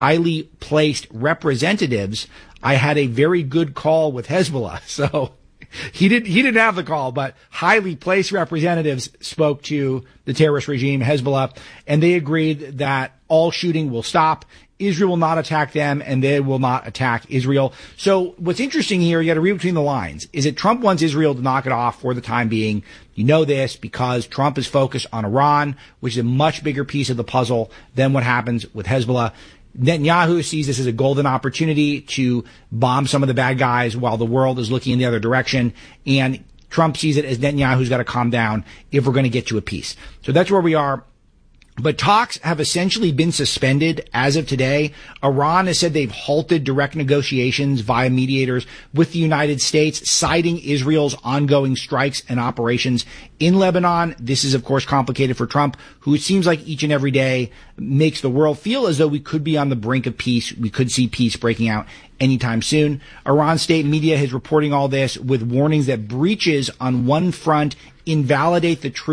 highly placed representatives, I had a very good call with Hezbollah. So he didn't have the call, but highly placed representatives spoke to the terrorist regime, Hezbollah, and they agreed that all shooting will stop. Israel will not attack them, and they will not attack Israel. So what's interesting here, you got to read between the lines, is that Trump wants Israel to knock it off for the time being. You know this because Trump is focused on Iran, which is a much bigger piece of the puzzle than what happens with Hezbollah. Netanyahu sees this as a golden opportunity to bomb some of the bad guys while the world is looking in the other direction. And Trump sees it as Netanyahu's got to calm down if we're going to get to a peace. So that's where we are. But talks have essentially been suspended as of today. Iran has said they've halted direct negotiations via mediators with the United States, citing Israel's ongoing strikes and operations in Lebanon. This is, of course, complicated for Trump, who it seems like each and every day makes the world feel as though we could be on the brink of peace. We could see peace breaking out anytime soon. Iran state media is reporting all this with warnings that breaches on one front invalidate the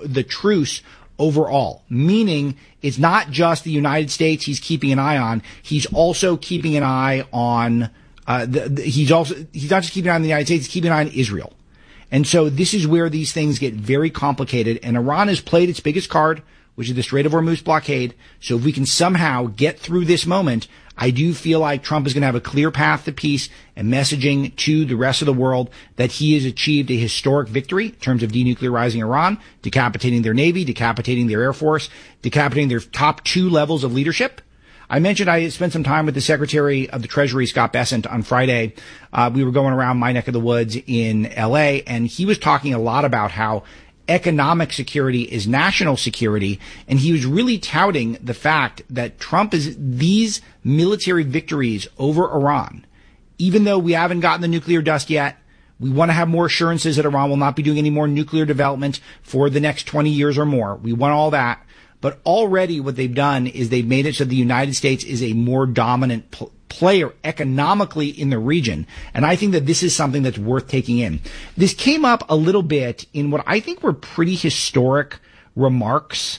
truce overall, meaning it's not just the United States he's keeping an eye on. He's also keeping an eye on, he's not just keeping an eye on the United States, he's keeping an eye on Israel. And so this is where these things get very complicated. And Iran has played its biggest card, which is the Strait of Hormuz blockade. So if we can somehow get through this moment, I do feel like Trump is going to have a clear path to peace and messaging to the rest of the world that he has achieved a historic victory in terms of denuclearizing Iran, decapitating their Navy, decapitating their Air Force, decapitating their top two levels of leadership. I mentioned I spent some time with the Secretary of the Treasury, Scott Bessent, on Friday. We were going around my neck of the woods in L.A., and he was talking a lot about how economic security is national security, and he was really touting the fact that Trump is these military victories over Iran. Even though we haven't gotten the nuclear dust yet, we want to have more assurances that Iran will not be doing any more nuclear development for the next 20 years or more. We want all that. But already what they've done is they've made it so the United States is a more dominant player economically in the region. And I think that this is something that's worth taking in. This came up a little bit in what I think were pretty historic remarks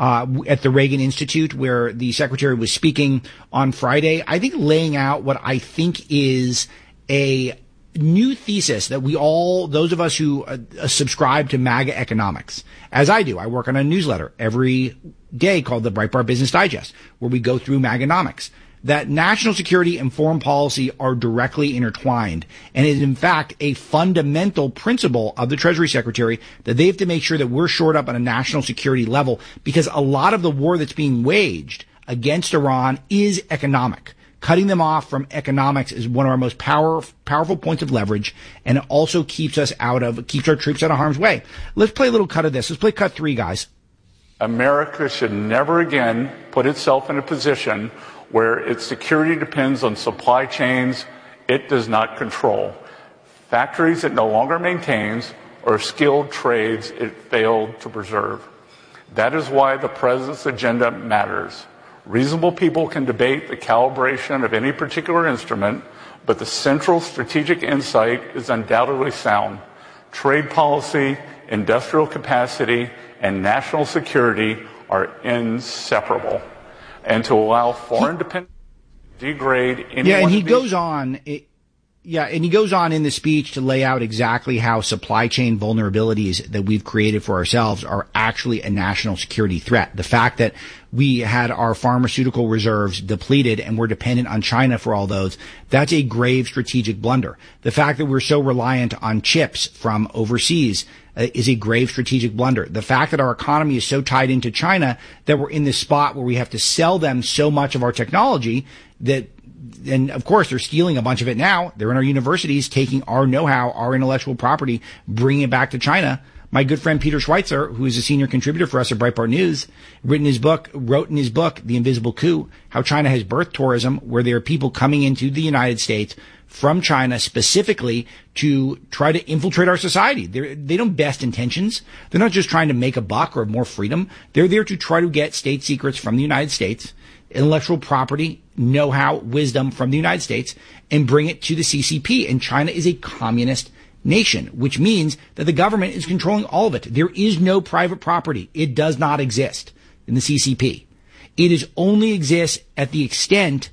at the Reagan Institute, where the secretary was speaking on Friday. I think laying out what I think is a new thesis that we all, those of us who subscribe to MAGA economics, as I do. I work on a newsletter every day called the Breitbart Business Digest, where we go through MAGAnomics, that national security and foreign policy are directly intertwined. And it is, in fact, a fundamental principle of the Treasury Secretary that they have to make sure that we're shored up on a national security level, because a lot of the war that's being waged against Iran is economic. Cutting them off from economics is one of our most powerful points of leverage, and it also keeps our troops out of harm's way. Let's play a little cut of this. Let's play cut 3, guys. America should never again put itself in a position where its security depends on supply chains it does not control, factories it no longer maintains, or skilled trades it failed to preserve. That is why the President's agenda matters. Reasonable people can debate the calibration of any particular instrument, but the central strategic insight is undoubtedly sound. Trade policy, industrial capacity, and national security are inseparable. And to allow foreign dependence to degrade any and he goes on in the speech to lay out exactly how supply chain vulnerabilities that we've created for ourselves are actually a national security threat. The fact that we had our pharmaceutical reserves depleted and we're dependent on China for all those, that's a grave strategic blunder. The fact that we're so reliant on chips from overseas is a grave strategic blunder. The fact that our economy is so tied into China that we're in this spot where we have to sell them so much of our technology that, and of course they're stealing a bunch of it now. They're in our universities taking our know-how, our intellectual property, bringing it back to China. My good friend Peter Schweitzer, who is a senior contributor for us at Breitbart News, wrote in his book, The Invisible Coup, how China has birthed tourism, where there are people coming into the United States from China specifically to try to infiltrate our society. They don't best intentions. They're not just trying to make a buck or more freedom. They're there to try to get state secrets from the United States, intellectual property, know-how, wisdom from the United States, and bring it to the CCP. And China is a communist nation, which means that the government is controlling all of it. There is no private property. It does not exist in the CCP. It is only exists at the extent